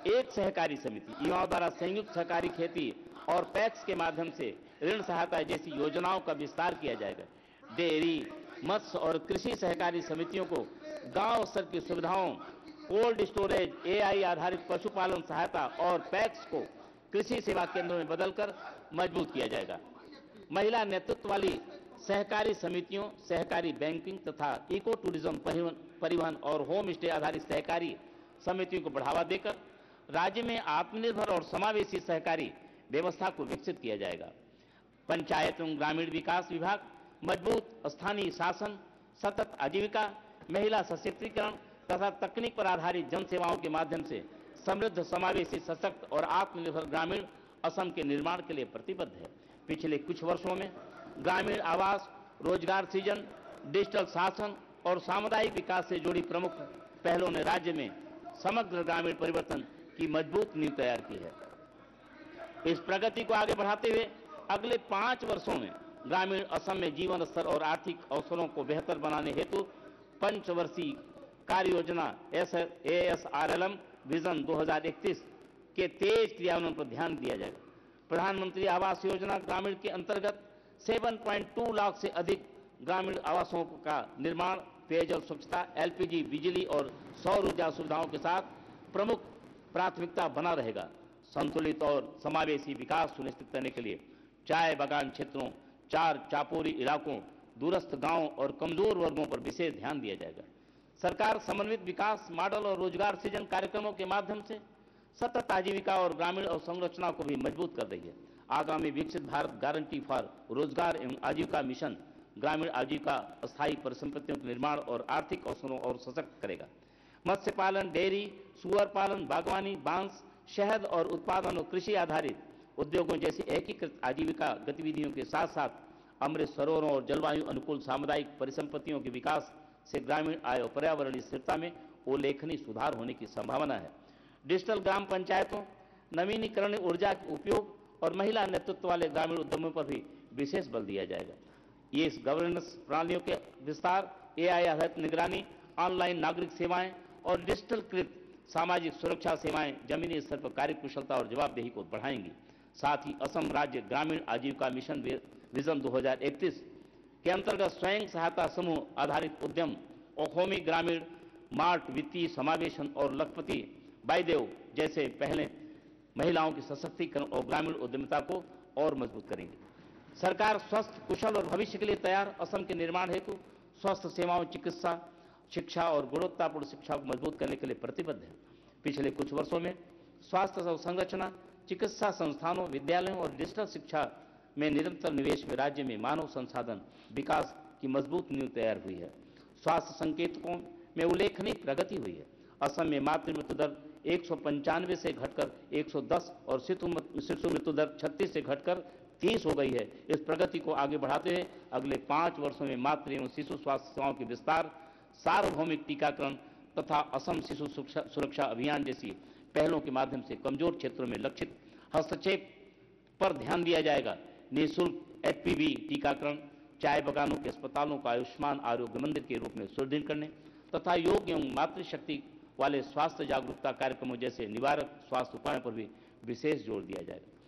एक सहकारी समिति युवाओं द्वारा संयुक्त सहकारी खेती और पैक्स के माध्यम से ऋण सहायता जैसी योजनाओं का विस्तार किया जाएगा। डेयरी, मत्स्य और कृषि सहकारी समितियों को गांव स्तर की सुविधाओं, कोल्ड स्टोरेज, एआई आधारित पशुपालन सहायता और पैक्स को कृषि सेवा केंद्रों में बदलकर मजबूत किया जाएगा। महिला नेतृत्व वाली सहकारी समितियों, सहकारी बैंकिंग तथा इको टूरिज्म, परिवहन और होम स्टे आधारित सहकारी समितियों को बढ़ावा देकर राज्य में आत्मनिर्भर और समावेशी सहकारी व्यवस्था को विकसित किया जाएगा। पंचायत एवं ग्रामीण विकास विभाग मजबूत स्थानीय शासन, सतत आजीविका, महिला सशक्तिकरण तथा तकनीक पर आधारित जन सेवाओं के माध्यम से समृद्ध, समावेशी, सशक्त और आत्मनिर्भर ग्रामीण असम के निर्माण के लिए प्रतिबद्ध है। पिछले कुछ वर्षों में ग्रामीण आवास, रोजगार सृजन, डिजिटल शासन और सामुदायिक विकास से जुड़ी प्रमुख पहलों ने राज्य में समग्र ग्रामीण परिवर्तन की मजबूत नींव तैयार की है। इस प्रगति को आगे बढ़ाते हुए अगले 5 वर्षों में ग्रामीण असम में जीवन स्तर और आर्थिक अवसरों को बेहतर बनाने हेतु पंचवर्षीय कार्य योजना ASRLM विजन 2031 के तेज क्रियान्वयन पर ध्यान दिया जाएगा। प्रधानमंत्री आवास योजना ग्रामीण के अंतर्गत 7.2 लाख से अधिक ग्रामीण आवासों का निर्माण पेयजल स्वच्छता, LPG, बिजली और सौर ऊर्जा सुविधाओं के साथ प्रमुख प्राथमिकता बना रहेगा। संतुलित और समावेशी विकास सुनिश्चित करने के लिए चाय बागान क्षेत्रों, 4 चापोरी इलाकों, दूरस्थ गांवों और कमजोर वर्गों पर विशेष ध्यान दिया जाएगा। सरकार समन्वित विकास मॉडल और रोजगार सृजन कार्यक्रमों के माध्यम से सतत आजीविका और ग्रामीण अवसंरचना को भी मजबूत कर रही है। आगामी विकसित भारत गारंटी फॉर रोजगार एवं आजीविका मिशन ग्रामीण आजीविका, अस्थायी परिसंपत्तियों के निर्माण और आर्थिक अवसरों और सशक्त करेगा। मत्स्य पालन, डेयरी, सुअर पालन, बागवानी, बांस, शहद और उत्पादन और कृषि आधारित उद्योगों जैसी एकीकृत आजीविका गतिविधियों के साथ साथ अमृत सरोवरों और जलवायु अनुकूल सामुदायिक परिसंपत्तियों के विकास से ग्रामीण आय और पर्यावरणीय स्थिरता में उल्लेखनीय सुधार होने की संभावना है। डिजिटल ग्राम पंचायतों, नवीनीकरणीय ऊर्जा के उपयोग और महिला नेतृत्व वाले ग्रामीण उद्यमों पर भी विशेष बल दिया जाएगा। ये इस गवर्नेंस प्रणालियों के विस्तार, AI आधारित निगरानी, ऑनलाइन नागरिक सेवाएं और डिजिटलकृत सामाजिक सुरक्षा सेवाएं जमीनी स्तर पर कार्यकुशलता और जवाबदेही को बढ़ाएंगी। साथ ही असम राज्य ग्रामीण आजीविका मिशन विजन 2031 के अंतर्गत स्वयं सहायता समूह आधारित उद्यम, ओखोमी ग्रामीण मार्ट, वित्तीय समावेशन और लखपति बाईदेव जैसे पहले महिलाओं के सशक्तिकरण और ग्रामीण उद्यमिता को और मजबूत करेंगे। सरकार स्वस्थ, कुशल और भविष्य के लिए तैयार असम के निर्माण हेतु स्वास्थ्य सेवाओं, चिकित्सा, शिक्षा और गुणवत्तापूर्ण शिक्षा को मजबूत करने के लिए प्रतिबद्ध है। पिछले कुछ वर्षों में स्वास्थ्य संरचना, चिकित्सा संस्थानों, विद्यालयों और डिजिटल शिक्षा में निरंतर निवेश में राज्य में मानव संसाधन विकास की मजबूत नींव तैयार हुई है। स्वास्थ्य संकेतकों में उल्लेखनीय प्रगति हुई है। असम में मातृ मृत्यु दर 195 से घटकर 110 और शिशु मृत्यु दर 36 से घटकर 30 हो गई है। इस प्रगति को आगे बढ़ाते हुए अगले 5 वर्षों में मातृ एवं शिशु स्वास्थ्य सेवाओं के विस्तार, सार्वभौमिक टीकाकरण तथा असम शिशु सुरक्षा अभियान जैसी पहलों के माध्यम से कमजोर क्षेत्रों में लक्षित हस्तक्षेप पर ध्यान दिया जाएगा। निःशुल्क HPV टीकाकरण, चाय बागानों के अस्पतालों को आयुष्मान आरोग्य मंदिर के रूप में सुदृढ़ करने तथा योग एवं मातृशक्ति वाले स्वास्थ्य जागरूकता कार्यक्रमों जैसे निवारक स्वास्थ्य उपायों पर भी विशेष जोर दिया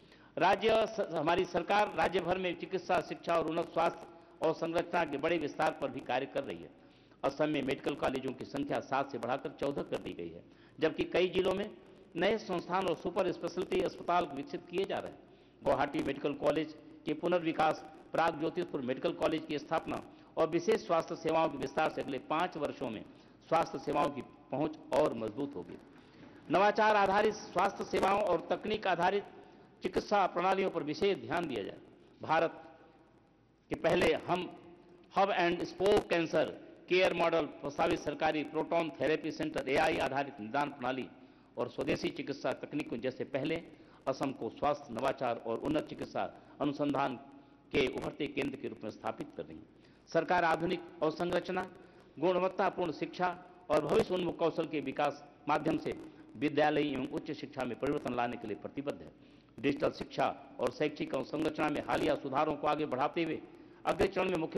जाएगा। हमारी सरकार राज्य भर में चिकित्सा, शिक्षा और उन्नत स्वास्थ्य और संरचना के बड़े विस्तार पर भी कार्य कर रही है। असम में मेडिकल कॉलेजों की संख्या 7 से बढ़ाकर 14 कर दी गई है, जबकि कई जिलों में नए संस्थान और सुपर स्पेशलिटी अस्पताल विकसित किए जा रहे हैं। गुवाहाटी मेडिकल कॉलेज के पुनर्विकास, प्राग ज्योतिषपुर मेडिकल कॉलेज की स्थापना और विशेष स्वास्थ्य सेवाओं के विस्तार से अगले 5 वर्षों में स्वास्थ्य सेवाओं की पहुंच और मजबूत होगी। नवाचार आधारित स्वास्थ्य सेवाओं और तकनीक आधारित चिकित्सा प्रणालियों पर विशेष ध्यान दिया जाए। भारत के पहले हम hub and spoke cancer care model, प्रस्तावित सरकारी प्रोटॉन थेरेपी सेंटर, AI आधारित निदान प्रणाली और स्वदेशी चिकित्सा तकनीकों जैसे पहले असम को स्वास्थ्य, नवाचार और उन्नत चिकित्सा अनुसंधान के उभरते केंद्र के रूप में स्थापित कर रही है। सरकार आधुनिक अवसंरचना, गुणवत्तापूर्ण शिक्षा और भविष्य उन्मुख कौशल के विकास माध्यम से विद्यालय एवं उच्च शिक्षा में परिवर्तन लाने के लिए प्रतिबद्ध है। डिजिटल शिक्षा और शैक्षिक अवसंरचना में हालिया सुधारों को आगे बढ़ाते हुए अगले चरण में मुख्य